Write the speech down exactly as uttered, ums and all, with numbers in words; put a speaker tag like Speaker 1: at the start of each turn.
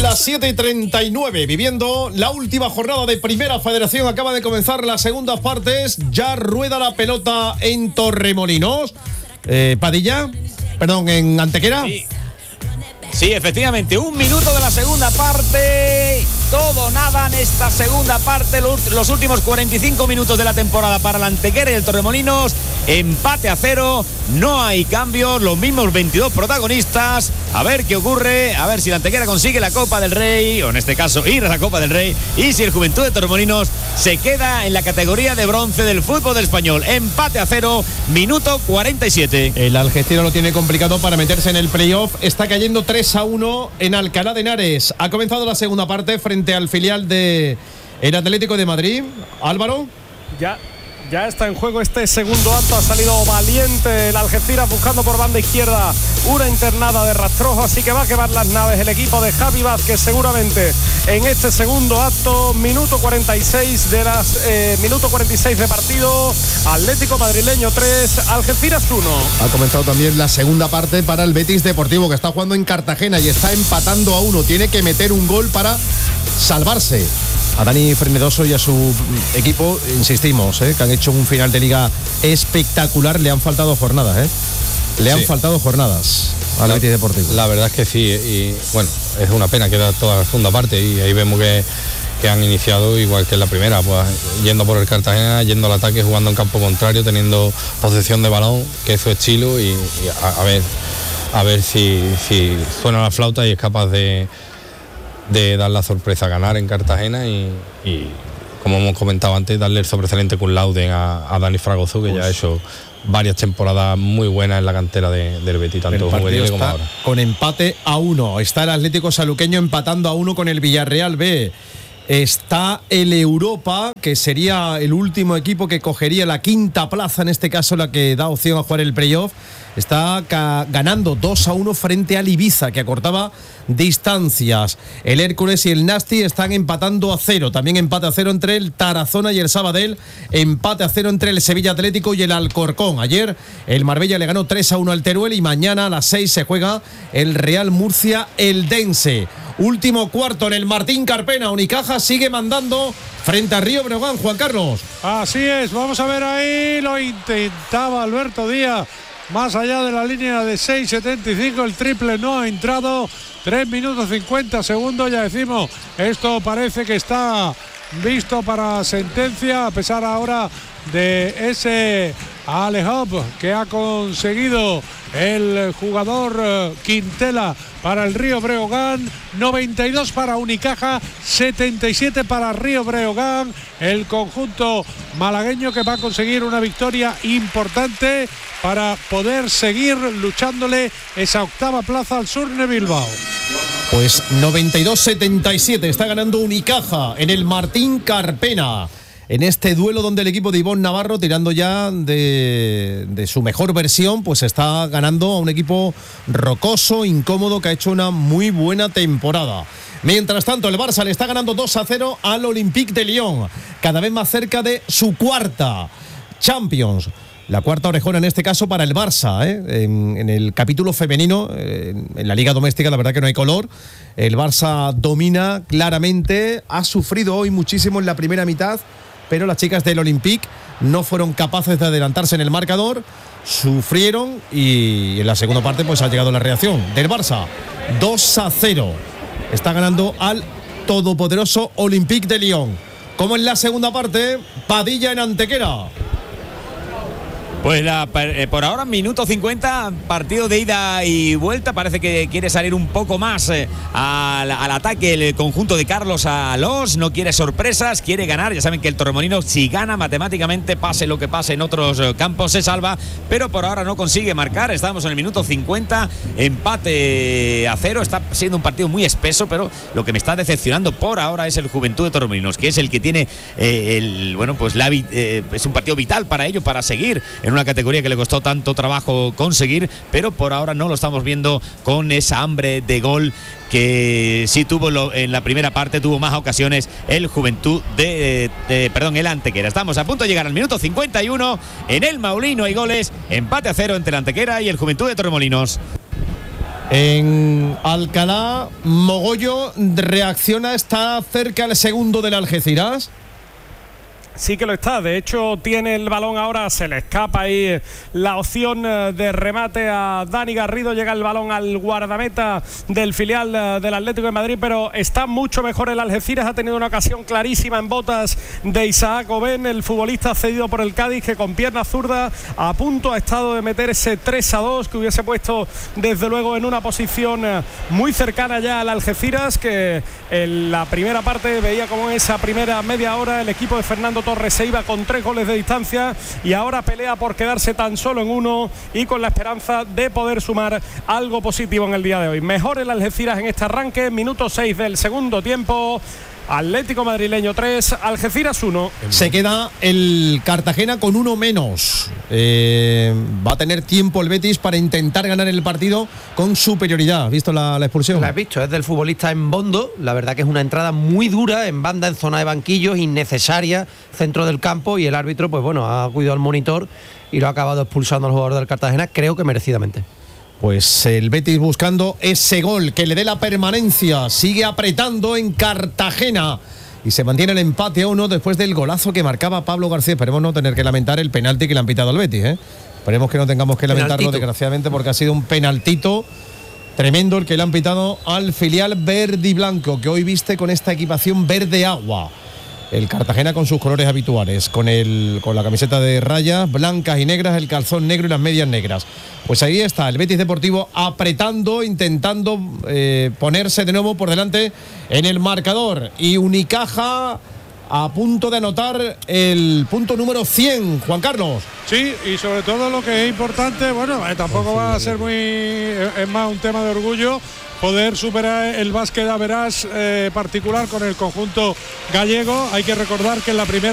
Speaker 1: las siete y treinta y nueve, viviendo la última jornada de Primera Federación. Acaba de comenzar las segundas partes. Ya rueda la pelota en Torremolinos. Eh, Padilla, perdón, en Antequera.
Speaker 2: Sí. Sí, efectivamente, un minuto de la segunda parte, todo nada en esta segunda parte, los, los últimos cuarenta y cinco minutos de la temporada para la Antequera y el Torremolinos, empate a cero, no hay cambios, los mismos veintidós protagonistas, a ver qué ocurre, a ver si la Antequera consigue la Copa del Rey, o en este caso ir a la Copa del Rey, y si el Juventud de Torremolinos se queda en la categoría de bronce del fútbol del español. Empate a cero, minuto cuarenta y siete.
Speaker 1: El Algeciras lo tiene complicado para meterse en el playoff, está cayendo tres a uno en Alcalá de Henares. Ha comenzado la segunda parte frente al filial de el Atlético de Madrid. Álvaro.
Speaker 3: Ya, ya está en juego este segundo acto. Ha salido valiente el Algeciras buscando por banda izquierda una internada de Rastrojo, así que va a quemar las naves el equipo de Javi Vázquez seguramente en este segundo acto. Minuto cuarenta y seis de las eh, minuto cuarenta y seis de partido. Atlético madrileño tres, Algeciras uno.
Speaker 1: Ha comenzado también la segunda parte para el Betis Deportivo, que está jugando en Cartagena y está empatando a uno. Tiene que meter un gol para salvarse. A Dani Frenedoso y a su equipo, insistimos, ¿eh? que han hecho un final de liga espectacular. Le han faltado jornadas, ¿eh? Le han sí. faltado jornadas al Betis Deportivo.
Speaker 4: La verdad es que sí, y bueno, es una pena que da toda la segunda parte, y ahí vemos que, que han iniciado igual que en la primera, pues yendo por el Cartagena, yendo al ataque, jugando en campo contrario, teniendo posesión de balón, que es su estilo, y, y a, a ver a ver si, si suena la flauta y es capaz de de dar la sorpresa, ganar en Cartagena y, y como hemos comentado antes, darle el sobresaliente cum laude a, a Dani Fragoso, que pues, ya ha hecho varias temporadas muy buenas en la cantera de, del Betis, tanto juvenil como ahora.
Speaker 1: Con empate a uno, está el Atlético Saluqueño empatando a uno con el Villarreal B. Está el Europa, que sería el último equipo que cogería la quinta plaza, en este caso la que da opción a jugar el playoff. Está ca- ganando dos a uno frente al Ibiza, que acortaba distancias. El Hércules y el Nasti están empatando a cero. También empate a cero entre el Tarazona y el Sabadell. Empate a cero entre el Sevilla Atlético y el Alcorcón. Ayer el Marbella le ganó tres a uno al Teruel, y mañana a las seis se juega el Real Murcia Eldense. Último cuarto en el Martín Carpena. Unicaja sigue mandando frente a Río Breogán. Juan Carlos.
Speaker 3: Así es, vamos a ver ahí. Lo intentaba Alberto Díaz más allá de la línea de seis setenta y cinco. El triple no ha entrado. tres minutos cincuenta segundos. Ya decimos, esto parece que está visto para sentencia, a pesar ahora de ese alley-oop que ha conseguido el jugador Quintela para el Río Breogán. Noventa y dos para Unicaja, setenta y siete para Río Breogán. El conjunto malagueño que va a conseguir una victoria importante para poder seguir luchándole esa octava plaza al Surne Bilbao.
Speaker 1: Pues noventa y dos setenta y siete está ganando Unicaja en el Martín Carpena, en este duelo donde el equipo de Ivón Navarro, tirando ya de, de su mejor versión, pues está ganando a un equipo rocoso, incómodo, que ha hecho una muy buena temporada. Mientras tanto, el Barça le está ganando dos a cero al Olympique de Lyon, cada vez más cerca de su cuarta Champions. La cuarta orejona en este caso para el Barça, ¿eh? en, en el capítulo femenino, eh, en la liga doméstica la verdad que no hay color. El Barça domina claramente, ha sufrido hoy muchísimo en la primera mitad, pero las chicas del Olympique no fueron capaces de adelantarse en el marcador, sufrieron, y en la segunda parte pues ha llegado la reacción del Barça. dos a cero. Está ganando al todopoderoso Olympique de Lyon. Como en la segunda parte, Padilla en Antequera.
Speaker 2: Pues la, eh, por ahora, minuto cincuenta, partido de ida y vuelta. Parece que quiere salir un poco más eh, al, al ataque el conjunto de Carlos Alós. No quiere sorpresas, quiere ganar. Ya saben que el Torremolino, si gana matemáticamente, pase lo que pase en otros eh, campos, se salva. Pero por ahora no consigue marcar. Estamos en el minuto cincuenta, empate a cero. Está siendo un partido muy espeso, pero lo que me está decepcionando por ahora es el Juventud de Torremolinos, que es el que tiene eh, el bueno pues la, eh, es un partido vital para ello, para seguir en una categoría que le costó tanto trabajo conseguir, pero por ahora no lo estamos viendo con esa hambre de gol que sí tuvo lo, en la primera parte, tuvo más ocasiones el Juventud de, de perdón, el Antequera. Estamos a punto de llegar al minuto cincuenta y uno, en el Maulino hay goles, empate a cero entre el Antequera y el Juventud de Torremolinos.
Speaker 1: En Alcalá, Mogollo reacciona, está cerca el segundo del Algeciras.
Speaker 5: Sí que lo está, de hecho tiene el balón ahora, se le escapa ahí la opción de remate a Dani Garrido, llega el balón al guardameta del filial del Atlético de Madrid, pero está mucho mejor el Algeciras, ha tenido una ocasión clarísima en botas de Isaac Oben, el futbolista cedido por el Cádiz, que con pierna zurda a punto ha estado de meter ese tres a dos, que hubiese puesto desde luego en una posición muy cercana ya al Algeciras, que en la primera parte veía como esa primera media hora el equipo de Fernando Torres se iba con tres goles de distancia y ahora pelea por quedarse tan solo en uno y con la esperanza de poder sumar algo positivo en el día de hoy. Mejor el Algeciras en este arranque, minuto seis del segundo tiempo. Atlético madrileño tres, Algeciras uno.
Speaker 1: Se queda el Cartagena con uno menos. Eh, va a tener tiempo el Betis para intentar ganar el partido con superioridad. ¿Has visto la, la expulsión?
Speaker 6: La he visto, es del futbolista en Bondo. La verdad que es una entrada muy dura, en banda, en zona de banquillos, innecesaria, centro del campo, y el árbitro, pues bueno, ha cuidado el monitor y lo ha acabado expulsando al jugador del Cartagena, creo que merecidamente.
Speaker 1: Pues el Betis buscando ese gol que le dé la permanencia, sigue apretando en Cartagena y se mantiene el empate a uno después del golazo que marcaba Pablo García. Esperemos no tener que lamentar el penalti que le han pitado al Betis, ¿eh? Esperemos que no tengamos que lamentarlo, penaltito, desgraciadamente, porque ha sido un penaltito tremendo el que le han pitado al filial verde y blanco, que hoy viste con esta equipación verde agua. El Cartagena con sus colores habituales, con, el, con la camiseta de rayas blancas y negras, el calzón negro y las medias negras. Pues ahí está el Betis Deportivo apretando, intentando eh, ponerse de nuevo por delante en el marcador. Y Unicaja a punto de anotar el punto número cien, Juan Carlos.
Speaker 3: Sí, y sobre todo lo que es importante, bueno, eh, tampoco va a ser muy, es más un tema de orgullo, poder superar el básquet average eh, particular con el conjunto gallego. Hay que recordar que en la primera